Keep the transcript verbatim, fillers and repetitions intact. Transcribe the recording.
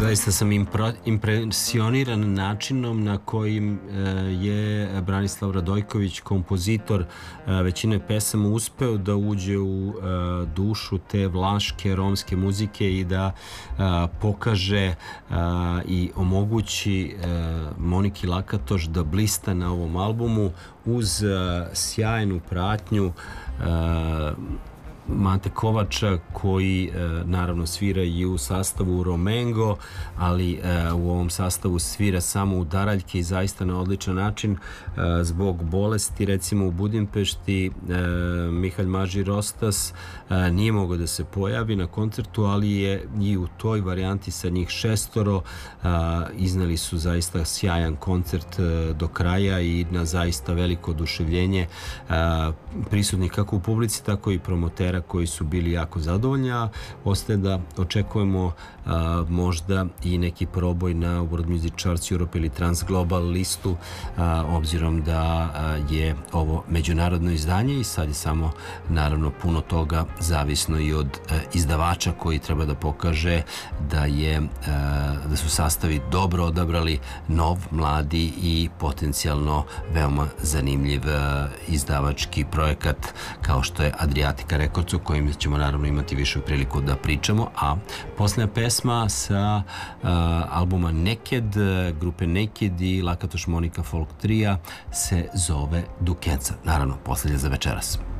Zaista sam impresioniran načinom na kojim je Branislav Radojković, kompozitor većine pesama, uspeo da uđe u dušu te vlaške romske muzike i da pokaže i omogući Moniki Lakatoš da blista na ovom albumu uz sjajnu pratnju Mate Kovača, koji naravno svira i u sastavu Romengo, ali u ovom sastavu svira samo udaraljke i zaista na odličan način. Zbog bolesti, recimo u Budimpešti, Mihalj Maži Rostas nije mogao da se pojavi na koncertu, ali je i u toj varijanti sa njih šestoro izneli su zaista sjajan koncert do kraja i na zaista veliko oduševljenje prisutnih kako u publici, tako i promotera koji su bili jako zadovoljni, a ostaje da očekujemo a, možda i neki proboj na World Music Charts Europe ili Trans Global listu, a, obzirom da a, je ovo međunarodno izdanje i sad je samo naravno puno toga zavisno i od a, izdavača koji treba da pokaže da je a, da su sastavi dobro odabrali nov, mladi i potencijalno veoma zanimljiv a, izdavački projekat kao što je Adriatica Records, o kojim ćemo naravno imati više priliku da pričamo. A posljednja pesma sa uh, albuma Naked, grupe Naked i Lakatoš Monika Folk trija se zove Dukenca. Naravno, posljednja za večeras.